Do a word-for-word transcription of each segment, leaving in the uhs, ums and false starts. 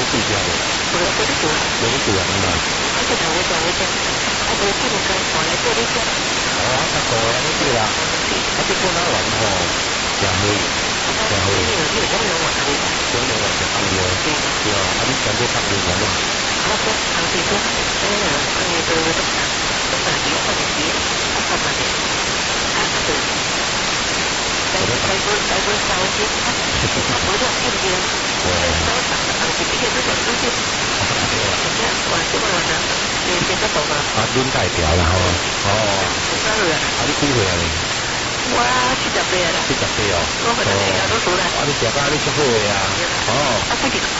睡觉了。 我要做你做。 做你做啊嘛。 我就同你做你做，我做这个工，我来做你做。 哦，啊，做啊，你对啦。啊，这过哪玩吼，真好，真好。 你有你有讲两话啊？ 讲两话就放了。对啊，啊，你全部放了完了。 我说，旁边说，哎呀，旁边都都打，都打电话的机，他干嘛的？他对。在在不在不烧钱，他不叫骗钱，烧厂的旁边这些都是都是。这样玩这么玩的，你现在懂吗？ 啊，轮代表啦吼。哦。 哪个人？ 啊，你几岁啊你？ 我七十岁啦。 七十岁哦。 我可能也都熟了。 啊，你食到你足好个啊。哦。 啊，几点？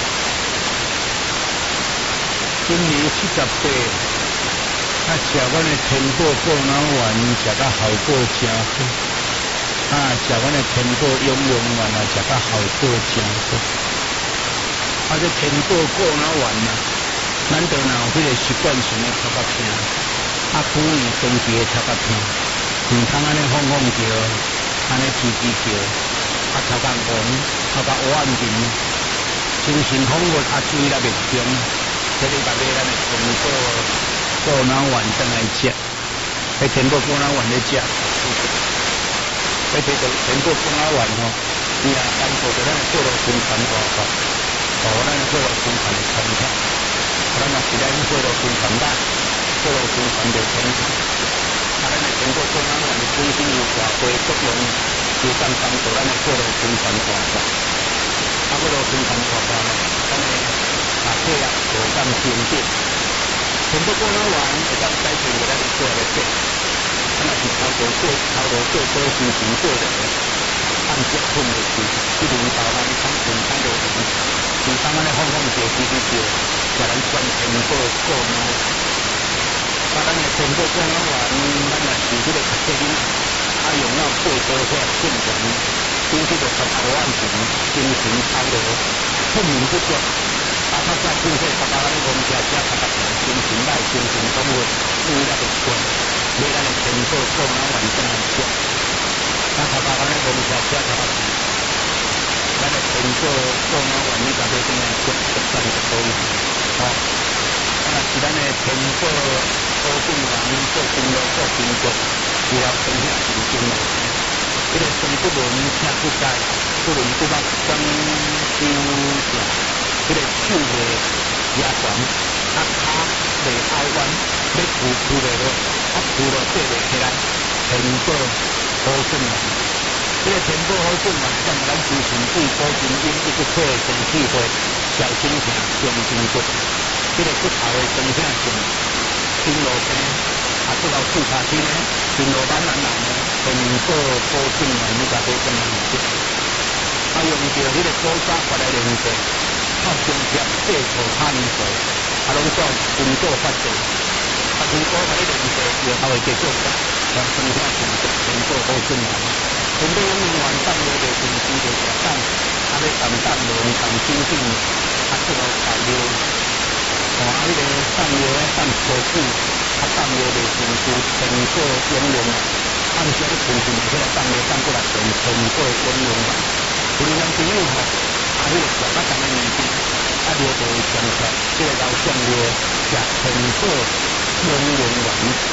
今年七十岁，啊，食阮的天宝过脑丸，食到效果真好。啊，食阮的天宝养龙丸啊，食到效果真好。啊，这天宝过脑丸啊，咱都若有迄个习惯性的头壳痛，啊，久年长期的头壳痛，唔通安尼放放叫，安尼吱吱叫，啊，头壳晕，头壳黑暗沉，精神恍惚，啊，注意力袂中。这里把咱的天宝过脑丸转来食，迄天宝过脑丸咧食，迄天宝天宝过脑丸吼，伊也单做着咱的过路宣传活法，哦，咱的过路宣传的参考，咱若是咱过路宣传咱，过路宣传袂成功，啊，咱的天宝过脑丸的本身有偌大作用，就当当做咱的过路宣传活法，啊，过路宣传活法呢，咱的。啊，这样有当先进，全部过脑丸会当改变个咱的过来变，咱若是头路过头路过多心情过来，按脚困落去，一轮到咱常常常落去，就当安尼放放叫吱吱叫，叫咱转全部过脑，啊，咱的全部过脑丸，咱若是这个读册囡仔，啊，用了过多些正常，经济就头头安全，精神超落，困眠不足。啊，较早过岁，大家咧讲食食，大家精神歹，精神恍惚，注意力就低，买咱的天宝过脑丸转来食。啊，大家咧讲食食，大家咱的天宝过脑丸你家己转来食，食饭就可以。哦，啊，若是咱的天宝好正丸做经络做经络，只要剩下是经络。这个生不伦，听不改，不伦不捌，专修正。这个手袂压悬，啊骹袂凹弯，要扶扶袂落，啊扶落坐袂起来。天宝好转丸，这个天宝好转丸，让咱精神对保精英，一直退生气会，小心情中筋骨，这个骨头的生性性，筋络病，啊做到触ขา筋呢，筋络软软软的，天宝好转丸，你家己怎样食？啊用着迄个古早发来连接。靠中贴制土他们做，啊，拢叫经过发作，啊，如果喺你连接以后会结果个，让生下成熟成果好转来。很多用完当了的平时就食蛋，啊，咧淡淡落淡精精，啊，做到大料，哦，啊，迄个蛋料咧蛋粗久，啊，蛋料袂成熟，成果圆润啊，按时咧成熟，即个蛋料蛋过来成成果圆润啊，有人朋友吼。啊，迄个食较重的物件，啊，料就会上出，即个老酱料食天宝养元丸。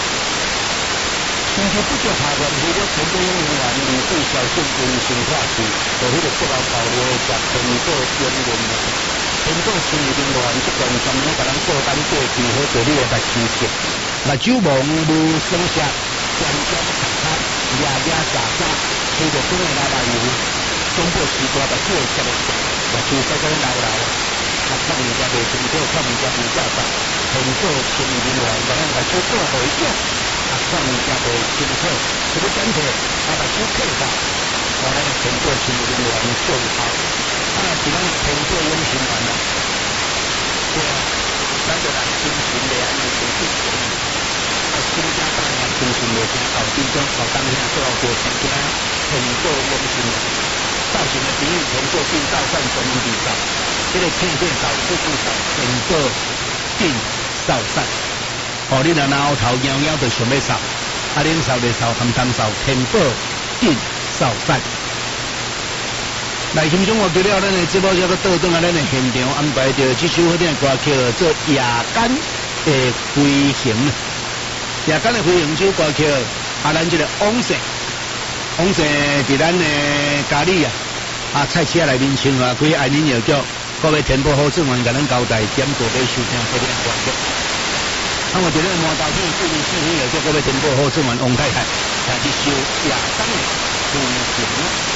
其实不足下元，如果天宝养元丸，二对消暑温生化气，就迄个不老高料食天宝养元丸。天宝生元丸即段专门甲咱过单过期，好做你个白吃食。目睭蒙无声色，专专擦擦，牙牙沙沙，吹着风的拉拉油。中国时代把这个吃来食，目睭使个流流，啊，看人家袂清楚，看人家袂照照，天宝生元丸，把咱目睭做回转，啊，看人家袂清楚，这个简体，啊，目睭刻上，把咱天宝生元丸做好，啊，是咱天宝养生丸啦，对啊，咱就来精神的安尼先去做，啊，心加大呀，精神袂正好，比种好当下做到做成家。天宝养生丸，造成的比喻天宝定造善全能比造，这个天变造不不造，天宝定造善。哦，你若脑头摇摇就想要扫，啊，恁扫袂扫，含汤扫，天宝定造善。 来欣赏我记了，咱的节目叫做倒转啊，咱的现场安排着这首好听的歌曲做夜间的飞行。夜间的飞行这首歌曲，啊，咱这个往世，往世伫咱的家里啊，啊，菜市内面唱啊，几爱人药局，各位天保好主们甲咱交代点过来收听这个歌曲。啊，我伫咱麻豆区四零四零药局，各位天保好主们王太太，唱这首夜间的飞行。